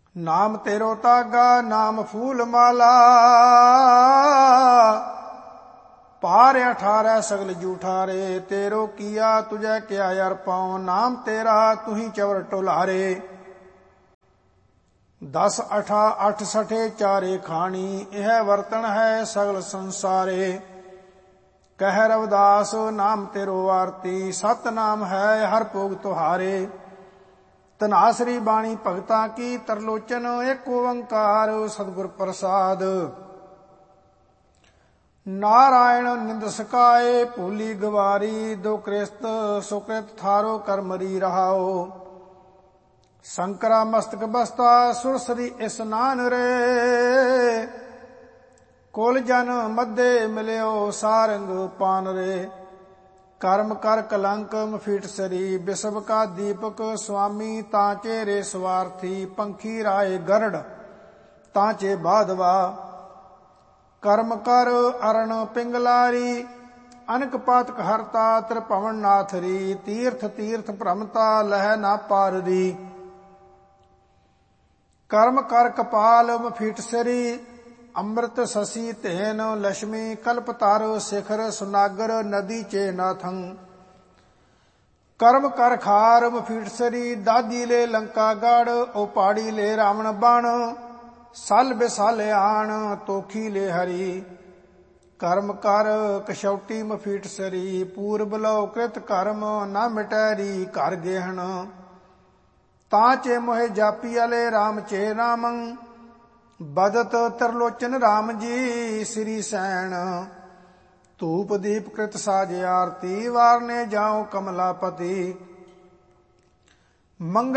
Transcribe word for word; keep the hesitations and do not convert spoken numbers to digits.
ਨਾਮ ਤੇਰੋ ਤਾਗਾ ਨਾਮ ਫੂਲ ਮਾਲਾ, ਪਾਰ ਅਠਾਰੈ ਸਗਲ ਜੂਠਾਰੇ। ਤੇਰੋ ਕੀਆ ਤੁਝੈ ਕਿਆ ਅਰ ਪਾਉ, ਨਾਮ ਤੇਰਾ ਤੁਹੀ ਚਵਰ ਟੋਲਾਰੇ। ਦਸ ਅਠਾ ਅੱਠ ਸਠੇ ਚਾਰੇ ਖਾਣੀ, ਇਹ ਵਰਤਨ ਹੈ ਸਗਲ ਸੰਸਾਰੇ। ਕਹਿ ਰਵਿਦਾਸ ਨਾਮ ਤੇਰੋ ਆਰਤੀ, ਸਤ ਨਾਮ ਹੈ ਹਰ ਭੋਗ ਤੁਹਾਰੇ। ਧਨਾਸਰੀ ਬਾਣੀ ਭਗਤਾਂ ਕੀ, ਤਰਲੋਚਨ ਏਕ ਓੰਕਾਰ ਸਤਿਗੁਰ ਪ੍ਰਸਾਦ। ਨਾਰਾਇਣ ਨਿੰਦ ਸਕਾਏ ਭੂਲੀ ਗਵਾਰੀ, ਦੋ ਕ੍ਰਿਸਤ ਸੁਕ੍ਰਿਤ ਥਾਰੋ ਕਰਮਰੀ ਰਹਾਓ। ਸ਼ੰਕਰਾ ਮਸਤਕ ਬਸਤਾ ਸੁਰਸਰੀ ਇਸਨਾਨ ਰੇ, ਕੁਲ ਜਨ ਮੱਧੇ ਮਿਲਿਓ ਸਾਰੰਗ ਪਾਨ ਰੇ। ਕਰਮ ਕਰ ਕਲੰਕ ਮਫੀਟ ਸਰੀ, ਬਿਸਵ ਕਾ ਦੀਪਕ ਸੁਆਮੀ ਤਾਂਚੇ ਰੇ ਸਵਾਰਥੀ। ਪੰਖੀ ਰਾਏ ਗਰੜ ਤਾਂਚੇ ਬਾਧਵਾ, ਕਰਮ ਕਰ ਅਰਣ ਪਿੰਗਲਾਰੀ। ਅਨਕ ਪਾਤਕ ਹਰਤਾ ਤ੍ਰਿਭਵਨ ਨਾਥਰੀ, ਤੀਰਥ ਤੀਰਥ ਭ੍ਰਮਤਾ ਲਹਿ ਨਾ ਪਾਰਦੀ। ਕਰਮ ਕਰ ਕਪਾਲ ਮਫੀਟ ਸਰੀ, ਅੰਮ੍ਰਿਤ ਸਸੀ ਧੇਨ ਲక్ష్ਮੀ। ਕਲਪਤਰ ਸਿਖਰ ਸੁਨਾਗਰ ਨਦੀ ਚੇ ਨਾਥੰ। ਕਰਮ ਕਰ ਖਾਰ ਮਫੀਟ ਸਰੀ, ਦਾਦੀ ਲੈ ਲੰਕਾ ਗੜ। ਓ ਪਹਾੜੀ ਲੈ ਰਾਵਣ ਬਣ, ਸਲ ਬਿਸਲ ਆਣ ਤੋਖੀ ਲੈ ਹਰੀ। ਕਰਮ ਕਰ ਕਸ਼ੌਟੀ ਮਫੀਟ ਸਰੀ, ਪੂਰਬ ਲੋ ਕ੍ਰਿਤ ਕਰਮ ਨਾ ਮਿਟੈਰੀ ਘਰ ਗੇਹਣ। ਤਾਂਚੇ ਮੋਹਿ ਜਾਪੀ ਅਲੇ ਰਾਮ ਚੇ ਰਾਮੰ, ਬਦਤ ਤਰਲੋਚਨ ਰਾਮ ਜੀ ਸ੍ਰੀ ਸੈਣ। ਧੂਪ ਦੀਪ ਕ੍ਰਿਤ ਸਾਜ ਆਰਤੀ, ਵਾਰਨੇ ਜਾਉ ਕਮਲਾਪਤੀ। ਮੰਗਲ